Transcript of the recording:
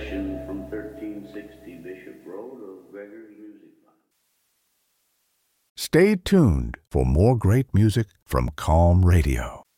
selection from 1360 Bishop Road of Gregor's Music Box. Stay tuned for more great music from Calm Radio.